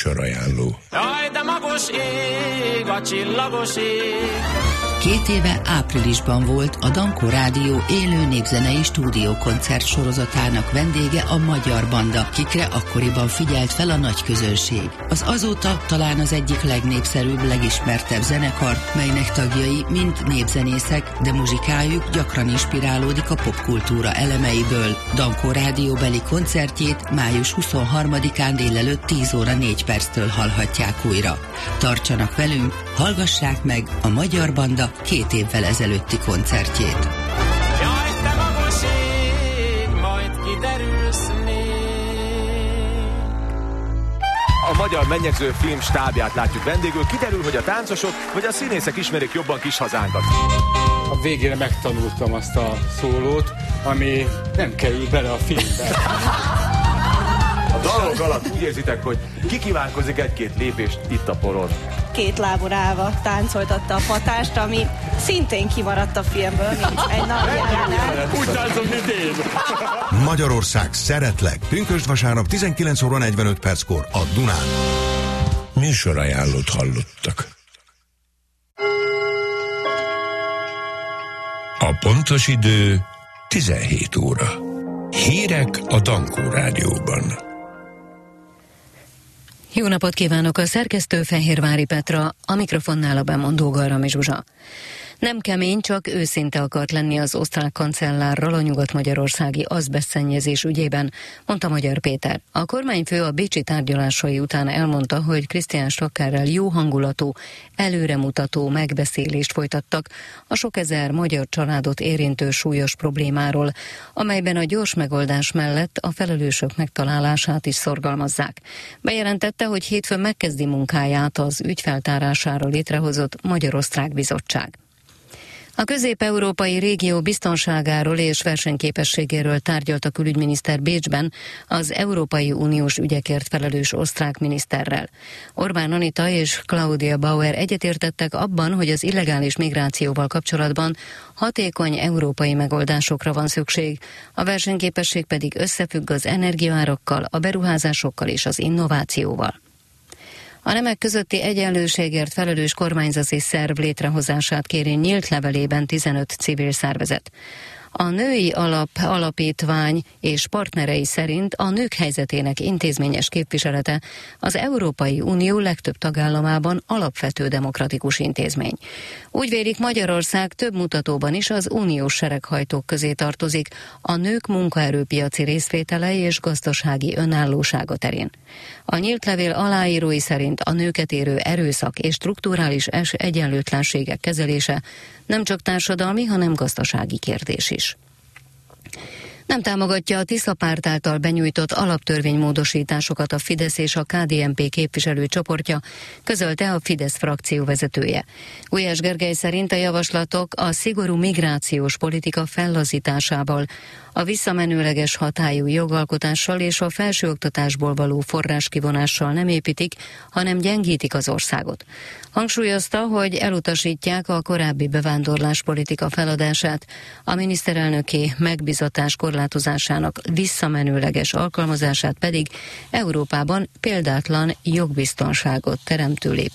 Műsorajánló. Jaj, de magos ég, a csillagos ég. 2 éve áprilisban volt a Dankó Rádió élő népzenei stúdiókoncert sorozatának vendége a Magyar Banda, kikre akkoriban figyelt fel a nagy közönség. Az azóta talán az egyik legnépszerűbb, legismertebb zenekar, melynek tagjai mind népzenészek, de muzsikájuk gyakran inspirálódik a popkultúra elemeiből. Dankó Rádióbeli koncertjét május 23-án délelőtt 10 óra 4 perctől hallhatják újra. Tartsanak velünk, hallgassák meg a Magyar Banda 2 évvel ezelőtti koncertjét. Jaj, te magos ég, majd kiderülsz még. A Magyar Mennyegző Film stábját látjuk vendégül. Kiderül, hogy a táncosok vagy a színészek ismerik jobban kis hazánkat. A végére megtanultam azt a szólót, ami nem kerül bele a filmbe. A dalok alatt úgy érzitek, hogy ki kívánkozik egy-két lépést itt a poron. 2 lábon állva táncoltatta a patást, ami szintén kimaradt a filmből, mint egy napjárnál. Úgy táncom, mint én. Magyarország szeretlek. Pünkösd vasárnap 19 óra 45 perckor a Dunán. Műsorajánlót hallottak. A pontos idő 17 óra. Hírek a Dankó Rádióban. Jó napot kívánok, a szerkesztő Fehérvári Petra, a mikrofonnál a bemondó Garami Zsuzsa. Nem kemény, csak őszinte akart lenni az osztrák kancellárral a nyugat-magyarországi azbesztszennyezés ügyében, mondta Magyar Péter. A kormányfő a bécsi tárgyalásai után elmondta, hogy Christian Stockerrel jó hangulatú, előremutató megbeszélést folytattak a sok ezer magyar családot érintő súlyos problémáról, amelyben a gyors megoldás mellett a felelősök megtalálását is szorgalmazzák. Bejelentette, hogy hétfőn megkezdi munkáját az ügy feltárására létrehozott Magyar-Osztrák Bizottság. A közép-európai régió biztonságáról és versenyképességéről tárgyalt a külügyminiszter Bécsben az Európai Uniós ügyekért felelős osztrák miniszterrel. Orbán Anita és Claudia Bauer egyetértettek abban, hogy az illegális migrációval kapcsolatban hatékony európai megoldásokra van szükség, a versenyképesség pedig összefügg az energiaárakkal, a beruházásokkal és az innovációval. A nemek közötti egyenlőségért felelős kormányzati szerv létrehozását kéri nyílt levelében 15 civil szervezet. A Női Alapítvány és partnerei szerint a nők helyzetének intézményes képviselete az Európai Unió legtöbb tagállamában alapvető demokratikus intézmény. Úgy vélik, Magyarország több mutatóban is az uniós sereghajtók közé tartozik a nők munkaerőpiaci részvétele és gazdasági önállósága terén. A nyílt levél aláírói szerint a nőket érő erőszak és strukturális egyenlőtlenségek kezelése nem csak társadalmi, hanem gazdasági kérdés is. Nem támogatja a Tisza párt által benyújtott alaptörvénymódosításokat a Fidesz és a KDNP képviselőcsoportja, közölte a Fidesz frakció vezetője. Gulyás Gergely szerint a javaslatok a szigorú migrációs politika fellazításával, a visszamenőleges hatályú jogalkotással és a felsőoktatásból való forráskivonással nem építik, hanem gyengítik az országot. Hangsúlyozta, hogy elutasítják a korábbi bevándorláspolitika feladását, a miniszterelnöki megbízatás korlátozásának visszamenőleges alkalmazását pedig Európában példátlan jogbiztonságot teremtő lépés.